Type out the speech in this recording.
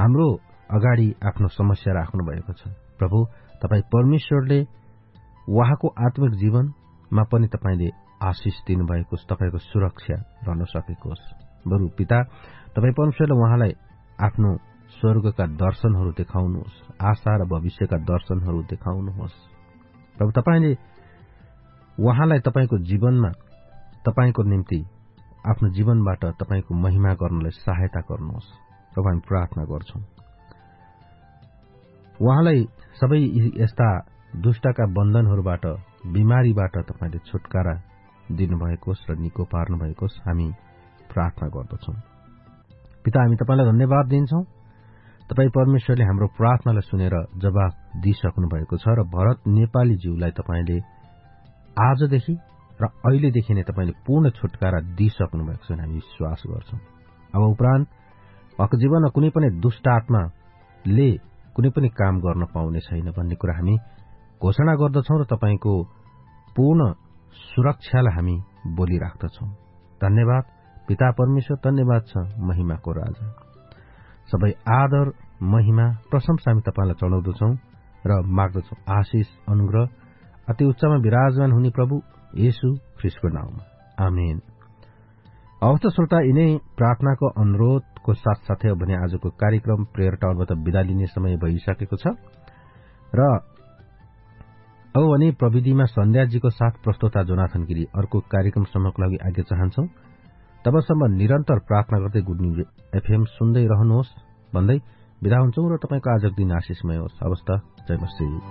हाम्रो अगाडि आफ्नो समस्या राख्नु भएको छ। प्रभु, तपाईँ परमेश्वरले उहाँको आत्मिक जीवनमा पनि तपाईले आशिष दिनुभएको होस्, तपाईको सुरक्षा रहन सकेको होस्। बरु पिता, तपाईँ परमेश्वरले उहाँलाई आफ्नो स्वर्गका दर्शनहरू देखाउनुहोस्, आशा र भविष्यका दर्शनहरू देखाउनुहोस्। प्रभु, तपाईले उहाँलाई तपाईको जीवनमा तपाईको निम्ति आफ्नो जीवनबाट तपाईको महिमा गर्नलाई सहायता गर्नुहोस्। प्रभु, हामी प्रार्थना गर्छौं उहाँलाई सबै यस्ता दुष्टका बन्धनहरूबाट, बिमारीबाट तपाईले छुटकारा दिनुभएको होस् र निको पार्नु भएको होस्। हामी प्रार्थना गर्दछौं। पिता, हामी तपाईलाई धन्यवाद दिन्छौं। तपाई परमेश्वरले हाम्रो प्रार्थनालाई सुनेर जवाफ दिइसक्नु भएको छ र भरत नेपाली ज्यूलाई तपाईले आजदेखि र अहिलेदेखि नै तपाईले पूर्ण छुटकारा दिइसक्नु भएको छ, हामी विश्वास गर्छौं। अब उपरान्त उहाँको जीवनमा कुनै पनि दुष्ट आत्माले कुनै पनि काम गर्न पाउने छैन भन्ने कुरा हामी घोषणा गर्दछौं र तपाईको पूर्ण सुरक्षालाई हामी बोलिराख्दछौं। धन्यवाद पिता परमेश्वर, धन्यवाद छ महिमाको राजा। सबै आदर, महिमा, प्रशंसा हामी तपाईलाई चढाउँदछौं र माग्दछौं आशिष, अनुग्रह अति उच्चमा विराजमान हुने प्रभु येशू ख्रीष्टको नाममा, आमेन। अवस्था श्रोता, यिनै प्रार्थनाको अनुरोधको साथसाथै अब भने आजको कार्यक्रम प्रेयर टावरबाट विदा लिने समय भइसकेको छ र अब भने प्रविधिमा सन्ध्याजीको साथ प्रस्तोता जोनाथन गिरी अर्को कार्यक्रमसम्मको लागि आज्ञा चाहन्छौ। तबसम्म निरन्तर प्रार्थना गर्दै गुड न्यूज एफएम सुन्दै रहनुहोस् भन्दै विदा हुन्छौं र तपाईको आजको दिन आशिषमय होस्। हवस् त, जय मसीह।